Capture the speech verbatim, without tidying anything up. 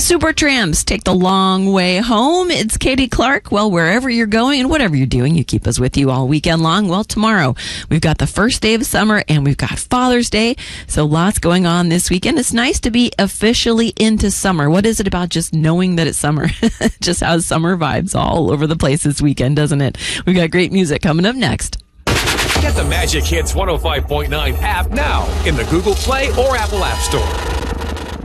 Supertramps take the long way home. It's Katie Clark. Well, wherever you're going and whatever you're doing, you keep us with you all weekend long. Well, tomorrow we've got the first day of summer and we've got Father's Day. So lots going on this weekend. It's nice to be officially into summer. What is it about just knowing that it's summer? Just has summer vibes all over the place this weekend, doesn't it? We've got great music coming up next. Get the Magic Hits one oh five point nine app now in the Google Play or Apple App Store.